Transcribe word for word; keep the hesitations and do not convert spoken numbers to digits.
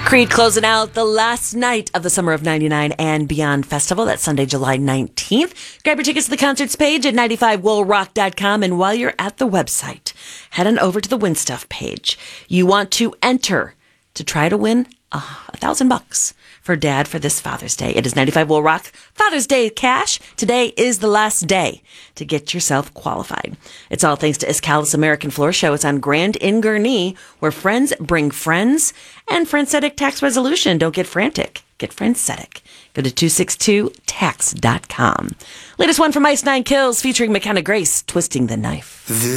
Creed closing out the last night of the Summer of ninety-nine and Beyond Festival. That's Sunday, July nineteenth. Grab your tickets to the concerts page at ninety-five will rock dot com. And while you're at the website, head on over to the Win Stuff page. You want to enter to try to win a thousand bucks for Dad for this Father's Day. It is ninety-five will rock Father's Day cash. Today is the last day to get yourself qualified. It's all thanks to Iscalis American Floor Show. It's on Grand in Gurnee, where friends bring friends. And Friendsetic Tax Resolution. Don't get frantic. Get Friendsetic. Go to two six two tax dot com. Latest one from Ice Nine Kills featuring McKenna Grace, Twisting the Knife.